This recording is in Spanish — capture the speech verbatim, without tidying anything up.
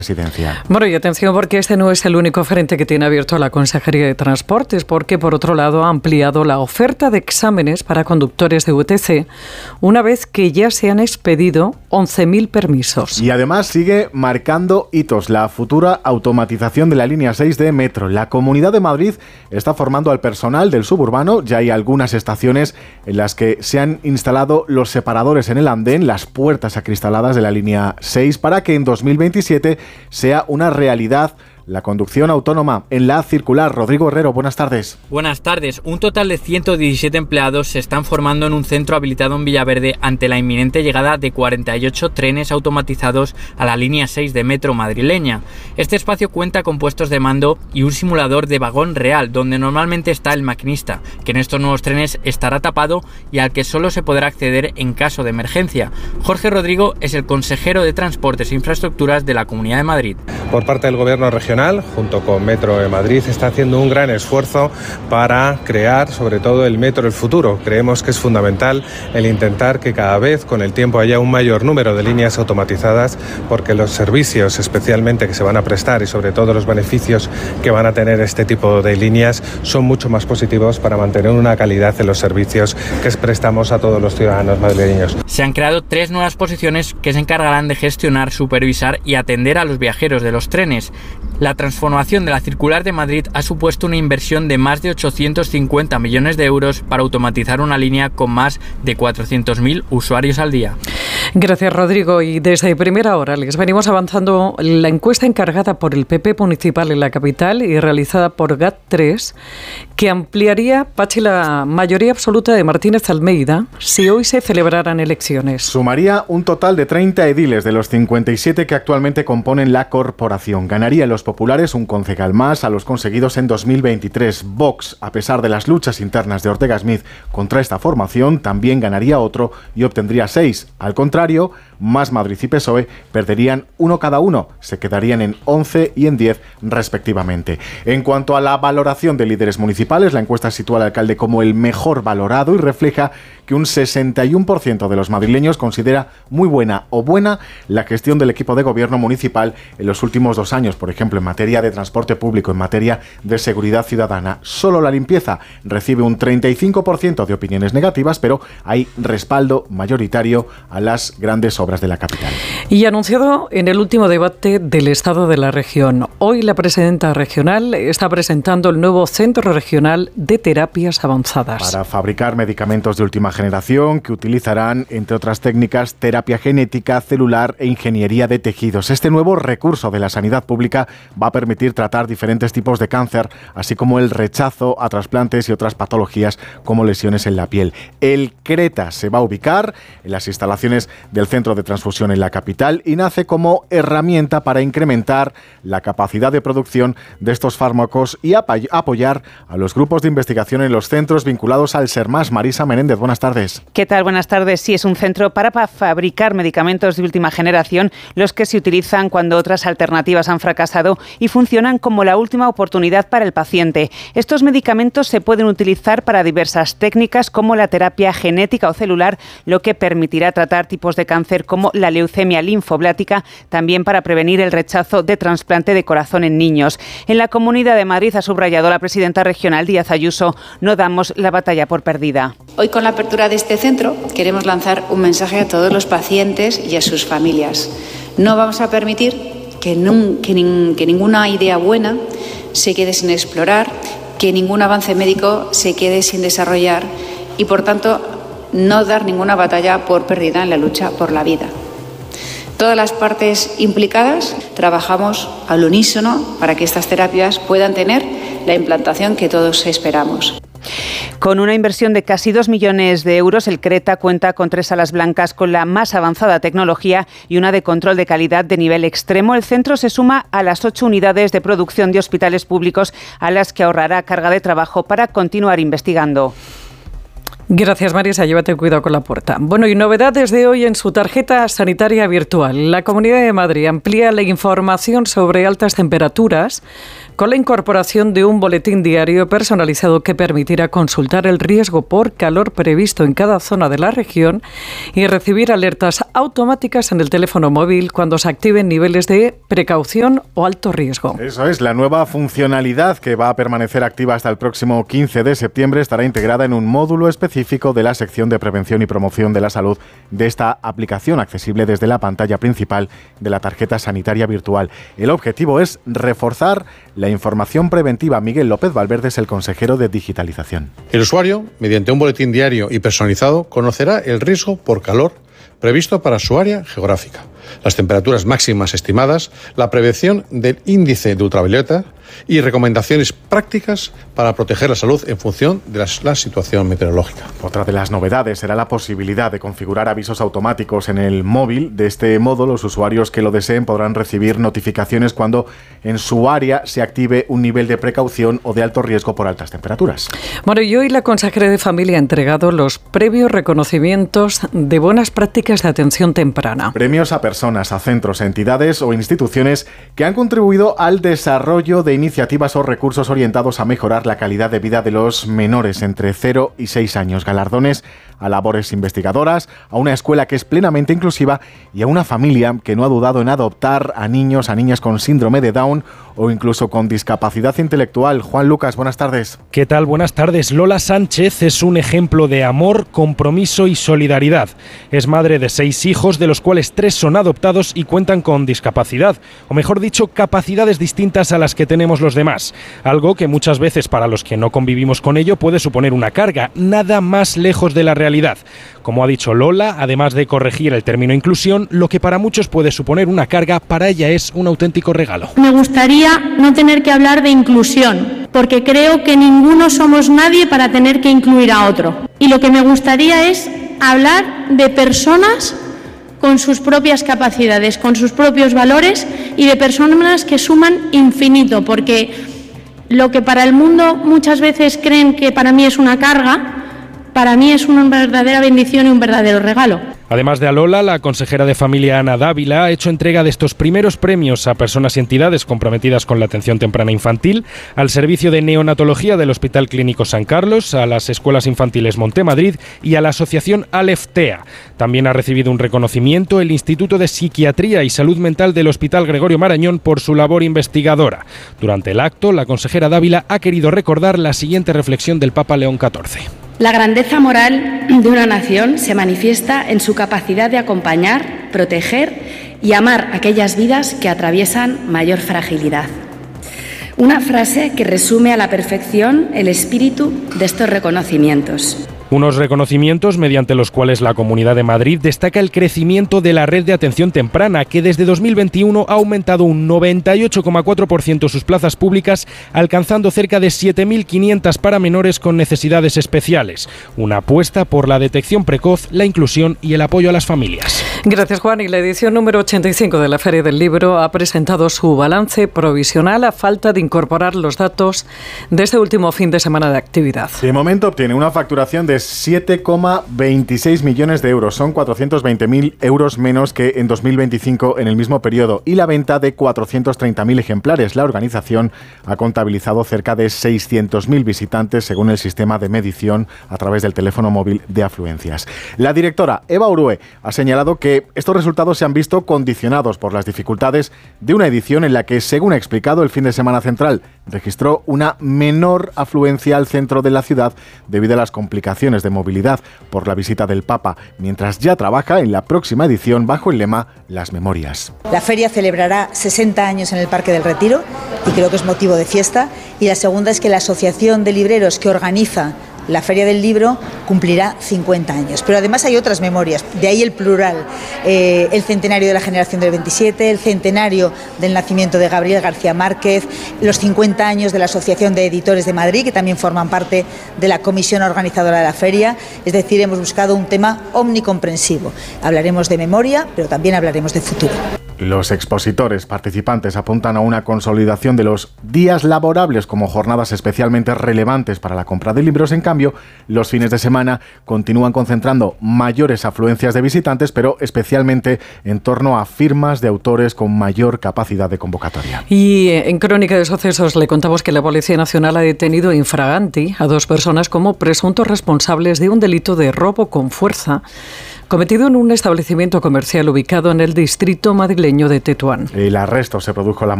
Residencia. Bueno, y atención, porque este no es el único frente que tiene abierto la Consejería de Transportes, porque por otro lado ha ampliado la oferta de exámenes para conductores de U T C, una vez que ya se han expedido once mil permisos. Y además sigue marcando hitos la futura automatización de la línea seis de Metro. La Comunidad de Madrid está formando al personal del suburbano. Ya hay algunas estaciones en las que se han instalado los separadores en el andén, las puertas acristaladas de la línea seis, para que en dos mil veintisiete sea una realidad la conducción autónoma en la circular. Rodrigo Herrero, buenas tardes. Buenas tardes. Un total de ciento diecisiete empleados se están formando en un centro habilitado en Villaverde ante la inminente llegada de cuarenta y ocho trenes automatizados a la línea seis de Metro madrileña. Este espacio cuenta con puestos de mando y un simulador de vagón real, donde normalmente está el maquinista, que en estos nuevos trenes estará tapado y al que solo se podrá acceder en caso de emergencia. Jorge Rodrigo es el consejero de Transportes e Infraestructuras de la Comunidad de Madrid. Por parte del Gobierno regional, junto con Metro de Madrid, está haciendo un gran esfuerzo para crear sobre todo el Metro del futuro. Creemos que es fundamental el intentar que cada vez con el tiempo haya un mayor número de líneas automatizadas, porque los servicios especialmente que se van a prestar y sobre todo los beneficios que van a tener este tipo de líneas son mucho más positivos para mantener una calidad en los servicios que prestamos a todos los ciudadanos madrileños. Se han creado tres nuevas posiciones que se encargarán de gestionar, supervisar y atender a los viajeros de los trenes. La transformación de la circular de Madrid ha supuesto una inversión de más de ochocientos cincuenta millones de euros para automatizar una línea con más de cuatrocientos mil usuarios al día. Gracias, Rodrigo. Y desde primera hora les venimos avanzando la encuesta encargada por el P P municipal en la capital y realizada por G A T tres, que ampliaría, Pachi, la mayoría absoluta de Martínez Almeida si hoy se celebraran elecciones. Sumaría un total de treinta ediles de los cincuenta y siete que actualmente componen la corporación. Ganaría los populares un concejal más a los conseguidos en dos mil veintitrés. Vox, a pesar de las luchas internas de Ortega Smith contra esta formación, también ganaría otro y obtendría seis. Al contrario, Más Madrid y P S O E perderían uno cada uno, se quedarían en once y en diez respectivamente. En cuanto a la valoración de líderes municipales, la encuesta sitúa al alcalde como el mejor valorado y refleja que un sesenta y uno por ciento de los madrileños considera muy buena o buena la gestión del equipo de gobierno municipal en los últimos dos años, por ejemplo, en materia de transporte público, en materia de seguridad ciudadana. Solo la limpieza recibe un treinta y cinco por ciento de opiniones negativas, pero hay respaldo mayoritario a las grandes obras de la capital. Y anunciado en el último debate del Estado de la Región, hoy la presidenta regional está presentando el nuevo Centro Regional de Terapias Avanzadas. Para fabricar medicamentos de última generación que utilizarán, entre otras técnicas, terapia genética, celular e ingeniería de tejidos. Este nuevo recurso de la sanidad pública va a permitir tratar diferentes tipos de cáncer, así como el rechazo a trasplantes y otras patologías como lesiones en la piel. El CRETA se va a ubicar en las instalaciones del Centro de Transfusión en la capital y nace como herramienta para incrementar la capacidad de producción de estos fármacos y ap- apoyar a los grupos de investigación en los centros vinculados al SERMAS. Marisa Menéndez, buenas tardes. ¿Qué tal? Buenas tardes. Sí, es un centro para, para fabricar medicamentos de última generación, los que se utilizan cuando otras alternativas han fracasado y funcionan como la última oportunidad para el paciente. Estos medicamentos se pueden utilizar para diversas técnicas como la terapia genética o celular, lo que permitirá tratar tipos de cáncer como la leucemia linfoblática, también para prevenir el rechazo de trasplante de corazón en niños. En la Comunidad de Madrid, ha subrayado la presidenta regional Díaz Ayuso, no damos la batalla por perdida. Hoy, con la apertura de este centro, queremos lanzar un mensaje a todos los pacientes y a sus familias. No vamos a permitir que, nun, que, nin, que ninguna idea buena se quede sin explorar, que ningún avance médico se quede sin desarrollar y, por tanto, no dar ninguna batalla por perdida en la lucha por la vida. Todas las partes implicadas trabajamos al unísono para que estas terapias puedan tener la implantación que todos esperamos. Con una inversión de casi dos millones de euros, el CRETA cuenta con tres salas blancas con la más avanzada tecnología y una de control de calidad de nivel extremo. El centro se suma a las ocho unidades de producción de hospitales públicos a las que ahorrará carga de trabajo para continuar investigando. Gracias, Marisa. Llévate cuidado con la puerta. Bueno, y novedades de hoy en su tarjeta sanitaria virtual. La Comunidad de Madrid amplía la información sobre altas temperaturas con la incorporación de un boletín diario personalizado que permitirá consultar el riesgo por calor previsto en cada zona de la región y recibir alertas automáticas en el teléfono móvil cuando se activen niveles de precaución o alto riesgo. Eso es, la nueva funcionalidad que va a permanecer activa hasta el próximo quince de septiembre estará integrada en un módulo específico de la sección de prevención y promoción de la salud de esta aplicación, accesible desde la pantalla principal de la tarjeta sanitaria virtual. El objetivo es reforzar la información preventiva. Miguel López Valverde es el consejero de digitalización. El usuario, mediante un boletín diario y personalizado, conocerá el riesgo por calor previsto para su área geográfica, las temperaturas máximas estimadas, la prevención del índice de ultravioleta y recomendaciones prácticas para proteger la salud en función de la, la situación meteorológica. Otra de las novedades será la posibilidad de configurar avisos automáticos en el móvil. De este modo, los usuarios que lo deseen podrán recibir notificaciones cuando en su área se active un nivel de precaución o de alto riesgo por altas temperaturas. Bueno, y hoy la consejera de Familia ha entregado los previos reconocimientos de buenas prácticas de atención temprana. Premios a personas, a centros, entidades o instituciones que han contribuido al desarrollo de iniciativas o recursos orientados a mejorar la calidad de vida de los menores entre cero y seis años. Galardones a labores investigadoras, a una escuela que es plenamente inclusiva y a una familia que no ha dudado en adoptar a niños, a niñas con síndrome de Down o incluso con discapacidad intelectual. Juan Lucas, buenas tardes. ¿Qué tal? Buenas tardes. Lola Sánchez es un ejemplo de amor, compromiso y solidaridad. Es madre de seis hijos, de los cuales tres son adoptados y cuentan con discapacidad, o mejor dicho, capacidades distintas a las que tenemos los demás. Algo que muchas veces para los que no convivimos con ello puede suponer una carga, nada más lejos de la realidad. Como ha dicho Lola, además de corregir el término inclusión, lo que para muchos puede suponer una carga, para ella es un auténtico regalo. Me gustaría no tener que hablar de inclusión, porque creo que ninguno somos nadie para tener que incluir a otro. Y lo que me gustaría es hablar de personas con sus propias capacidades, con sus propios valores y de personas que suman infinito, porque lo que para el mundo muchas veces creen que para mí es una carga, para mí es una verdadera bendición y un verdadero regalo. Además de a Lola, la consejera de Familia Ana Dávila ha hecho entrega de estos primeros premios a personas y entidades comprometidas con la atención temprana infantil, al servicio de neonatología del Hospital Clínico San Carlos, a las escuelas infantiles Montemadrid y a la asociación Aleftea. También ha recibido un reconocimiento el Instituto de Psiquiatría y Salud Mental del Hospital Gregorio Marañón por su labor investigadora. Durante el acto, la consejera Dávila ha querido recordar la siguiente reflexión del Papa León catorce. La grandeza moral de una nación se manifiesta en su capacidad de acompañar, proteger y amar aquellas vidas que atraviesan mayor fragilidad. Una frase que resume a la perfección el espíritu de estos reconocimientos. Unos reconocimientos mediante los cuales la Comunidad de Madrid destaca el crecimiento de la red de atención temprana, que desde dos mil veintiuno ha aumentado un noventa y ocho coma cuatro por ciento sus plazas públicas, alcanzando cerca de siete mil quinientos para menores con necesidades especiales. Una apuesta por la detección precoz, la inclusión y el apoyo a las familias. Gracias, Juan. Y la edición número ochenta y cinco de la Feria del Libro ha presentado su balance provisional a falta de incorporar los datos de este último fin de semana de actividad. De momento obtiene una facturación de siete coma veintiséis millones de euros. Son cuatrocientos veinte mil euros menos que en dos mil veinticinco en el mismo periodo, y la venta de cuatrocientos treinta mil ejemplares. La organización ha contabilizado cerca de seiscientos mil visitantes según el sistema de medición a través del teléfono móvil de afluencias. La directora Eva Urue ha señalado que estos resultados se han visto condicionados por las dificultades de una edición en la que, según ha explicado, el fin de semana central registró una menor afluencia al centro de la ciudad debido a las complicaciones de movilidad por la visita del Papa, mientras ya trabaja en la próxima edición bajo el lema Las Memorias. La feria celebrará sesenta años en el Parque del Retiro y creo que es motivo de fiesta, y la segunda es que la Asociación de Libreros que organiza la Feria del Libro cumplirá cincuenta años. Pero además hay otras memorias, de ahí el plural, eh, el centenario de la generación del veintisiete, el centenario del nacimiento de Gabriel García Márquez, los cincuenta años de la Asociación de Editores de Madrid, que también forman parte de la comisión organizadora de la feria. Es decir, hemos buscado un tema omnicomprensivo. Hablaremos de memoria, pero también hablaremos de futuro. Los expositores participantes apuntan a una consolidación de los días laborables como jornadas especialmente relevantes para la compra de libros. En cambio, los fines de semana continúan concentrando mayores afluencias de visitantes, pero especialmente en torno a firmas de autores con mayor capacidad de convocatoria. Y en Crónica de Sucesos le contamos que la Policía Nacional ha detenido infraganti a dos personas como presuntos responsables de un delito de robo con fuerza cometido en un establecimiento comercial ubicado en el distrito madrileño de Tetuán. El arresto se produjo la